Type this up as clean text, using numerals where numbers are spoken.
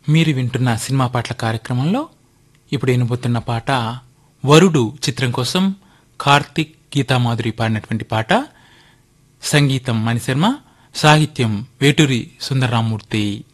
మీరు వింటున్న సినిమా పాటల కార్యక్రమంలో ఇప్పుడు వినబోతున్న పాట వరుడు చిత్రం కోసం కార్తిక్ గీతామాధురి పాడినటువంటి పాట. సంగీతం మణిశర్మ, సాహిత్యం వేటూరి సుందరరామూర్తి.